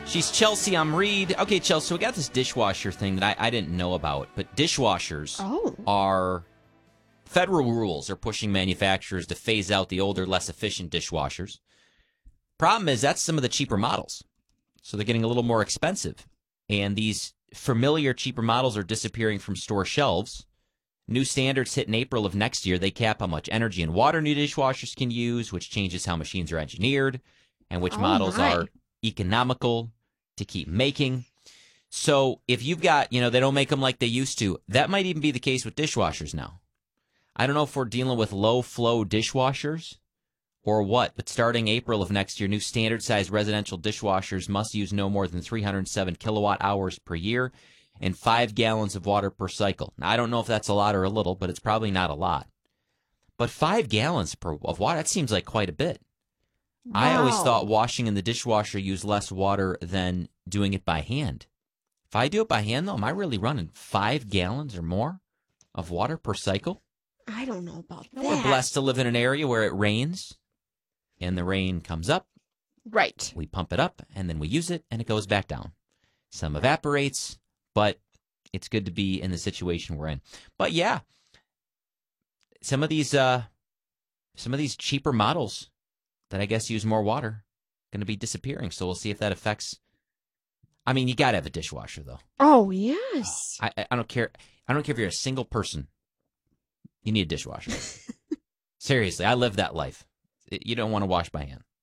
She's Chelsea. I'm Reed. Okay, Chelsea, so we got this dishwasher thing that I didn't know about, but dishwashers are federal rules are pushing manufacturers to phase out the older, less efficient dishwashers. Problem is that's some of the cheaper models, so they're getting a little more expensive, and these familiar, cheaper models are disappearing from store shelves. New standards hit in April of next year. They cap how much energy and water new dishwashers can use, which changes how machines are engineered, and which models are economical to keep making. So if you've got, they don't make them like they used to. That might even be the case with dishwashers now. I don't know if we're dealing with low-flow dishwashers or what, but starting April of next year, new standard-sized residential dishwashers must use no more than 307 kilowatt hours per year and 5 gallons of water per cycle. Now, I don't know if that's a lot or a little, but it's probably not a lot. But 5 gallons of water, that seems like quite a bit. Wow. I always thought washing in the dishwasher used less water than doing it by hand. If I do it by hand, though, am I really running 5 gallons or more of water per cycle? I don't know about that. We're blessed to live in an area where it rains, and the rain comes up. Right. We pump it up, and then we use it, and it goes back down. Some evaporates, but it's good to be in the situation we're in. But yeah, some of these cheaper models that I guess use more water going to be disappearing. So we'll see if that affects. I mean, you got to have a dishwasher, though. Oh yes. I don't care. I don't care if you're a single person. You need a dishwasher. Seriously, I live that life. You don't want to wash by hand.